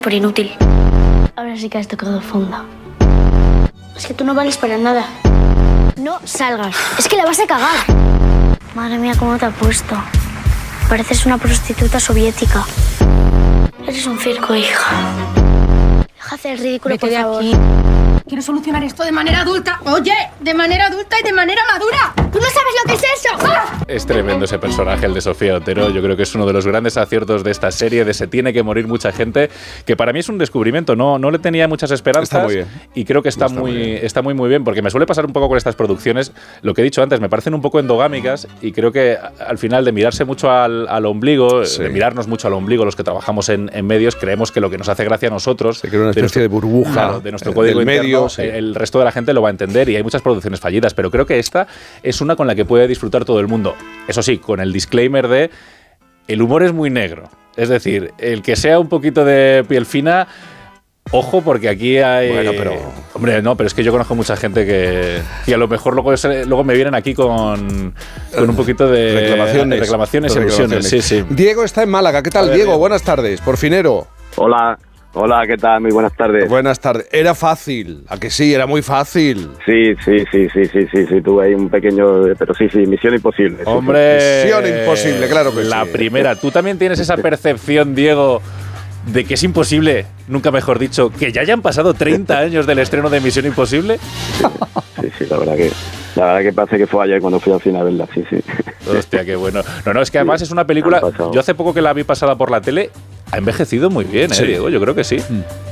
Por inútil. Ahora sí que has tocado fondo. Es que tú no vales para nada. No salgas. Es que la vas a cagar. Madre mía, cómo te ha puesto. Pareces una prostituta soviética. Eres un circo, hija. Deja de hacer el ridículo, por favor. Aquí. Quiero solucionar esto de manera adulta. Oye, de manera adulta y de manera madura. ¡Tú no sabes lo que es eso! ¡Ah! Es tremendo ese personaje, el de Sofía Otero. Yo creo que es uno de los grandes aciertos de esta serie, de Se tiene que morir mucha gente, que para mí es un descubrimiento. No le tenía muchas esperanzas. Está muy bien. Y creo que está muy bien, porque me suele pasar un poco con estas producciones. Lo que he dicho antes, me parecen un poco endogámicas y creo que al final de mirarse mucho al ombligo, de mirarnos mucho al ombligo los que trabajamos en medios, creemos que lo que nos hace gracia a nosotros, se crea una especie de burbuja, claro, de nuestro código interno, medio, el resto de la gente lo va a entender, y hay muchas producciones fallidas, pero creo que esta es una con la que puede disfrutar todo el mundo. Eso sí, con el disclaimer de el humor es muy negro. Es decir, el que sea un poquito de piel fina, ojo, porque aquí hay... Bueno, pero... Hombre, no, pero es que yo conozco mucha gente que a lo mejor luego me vienen aquí con un poquito de reclamaciones y alusiones. Sí. Diego está en Málaga. ¿Qué tal, Diego? Buenas tardes, porfinero. Hola, ¿qué tal? Muy buenas tardes. Buenas tardes. Era fácil, ¿a que sí? Era muy fácil. Sí, tuve ahí un pequeño... Pero sí, Misión Imposible. Hombre, Misión Imposible, claro que sí. La primera. ¿Tú también tienes esa percepción, Diego, de que es imposible, nunca mejor dicho, que ya hayan pasado 30 años del estreno de Misión Imposible? Sí, la verdad que parece que fue ayer cuando fui al cine a verla, sí. Hostia, qué bueno. No, es que además es una película... Yo hace poco que la vi pasada por la tele, ha envejecido muy bien, Diego, yo creo que sí.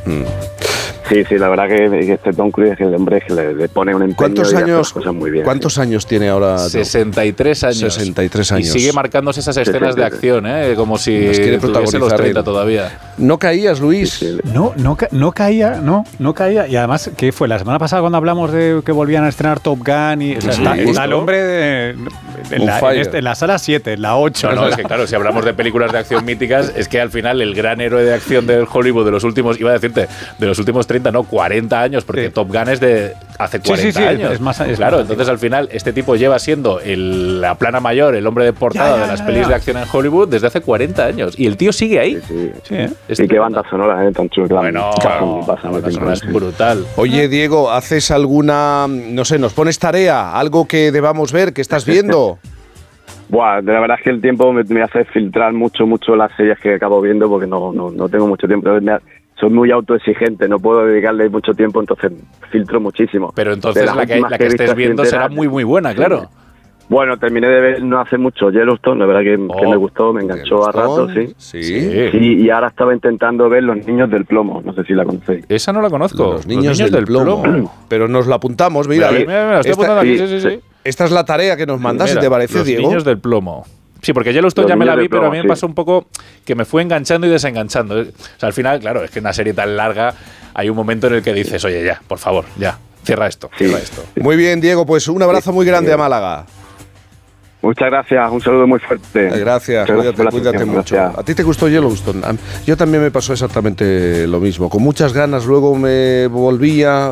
Sí, la verdad que este Tom Cruise, que el hombre que le pone un empeño y hace las cosas muy bien. ¿Cuántos años tiene ahora? 63 años. 63 años. Y sigue marcándose esas escenas de acción, como si tuviese los 30 todavía. ¿No caías, Luis? No caía. Y además, ¿qué fue? La semana pasada cuando hablamos de que volvían a estrenar Top Gun y está el hombre en la sala 7, en la 8. No, es que claro, si hablamos de películas de acción míticas, es que al final el gran héroe de acción del Hollywood de los últimos, iba a decirte, de los últimos 40 años, porque Top Gun es de hace 40 años. Claro, entonces al final este tipo lleva siendo la plana mayor, el hombre de portada de las pelis de acción en Hollywood desde hace 40 años. Y el tío sigue ahí. Y qué banda sonora, tan chula. Bueno, la sonora es brutal. Oye, Diego, ¿haces alguna, no sé, nos pones tarea, algo que debamos ver, que estás viendo? La verdad es que el tiempo me hace filtrar mucho las series que acabo viendo, porque no tengo mucho tiempo. Soy muy autoexigente, no puedo dedicarle mucho tiempo, entonces filtro muchísimo. Pero entonces la que estés viendo será muy buena, claro. Bueno, terminé de ver no hace mucho Yellowstone, la verdad que me gustó, me enganchó a ratos, sí. Y ahora estaba intentando ver Los Niños del Plomo, no sé si la conocéis. Esa no la conozco. Los Niños del Plomo. Pero nos la apuntamos, mira. Mira, estoy apuntando aquí, sí. Esta es la tarea que nos mandas, si te parece, Diego. Los Niños del Plomo. Sí, porque Yellowstone ya me la vi, pero a mí me pasó un poco que me fue enganchando y desenganchando. O sea, al final, claro, es que una serie tan larga, hay un momento en el que dices, oye, ya, por favor, ya, cierra esto. Muy bien, Diego, pues un abrazo muy grande a Málaga. Muchas gracias, un saludo muy fuerte. Gracias, cuídate mucho. ¿A ti te gustó Yellowstone? Yo también me pasó exactamente lo mismo. Con muchas ganas, luego me volvía.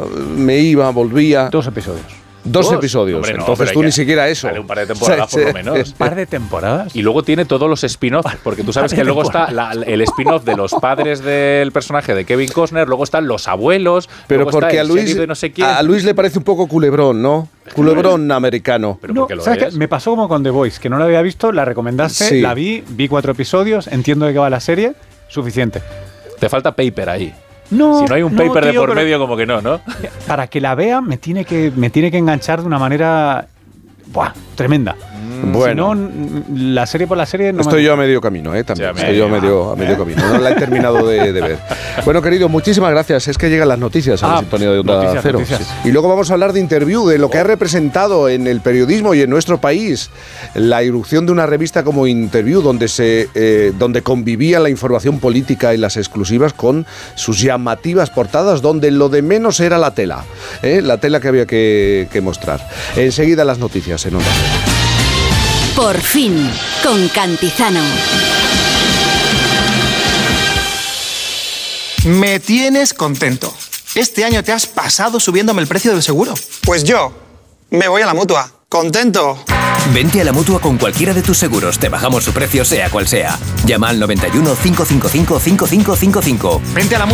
2 episodios. Dos episodios. Hombre, no, entonces tú ni siquiera eso. Sale un par de temporadas por lo menos. ¿Un par de temporadas? Y luego tiene todos los spin-offs, porque tú sabes que luego está el spin-off de los padres del personaje de Kevin Costner, luego están los abuelos. Pero porque a Luis le parece un poco culebrón, ¿no? Culebrón americano. Pero no, ¿sabes qué? Me pasó como con The Voice, que no la había visto, la recomendaste, la vi 4 episodios, entiendo de qué va la serie, suficiente. Te falta paper ahí. No, si no hay un paper de por medio, como que no. Para que la vea me tiene que enganchar de una manera tremenda. Bueno, si no, la serie por la serie no estoy yo a medio camino, también. Estoy yo a medio camino. No la he terminado de ver. Bueno, querido, muchísimas gracias. Es que llegan las noticias a la sintonía de Onda Cero. Y luego vamos a hablar de Interview, de lo que ha representado en el periodismo y en nuestro país la irrupción de una revista como Interview, donde convivía la información política y las exclusivas con sus llamativas portadas, donde lo de menos era la tela que había que mostrar. Enseguida las noticias en Onda Cero. Por fin, con Cantizano. Me tienes contento. Este año te has pasado subiéndome el precio del seguro. Pues yo me voy a la Mutua. ¿Contento? Vente a la Mutua con cualquiera de tus seguros. Te bajamos su precio sea cual sea. Llama al 91 555 5555. Vente a la Mutua.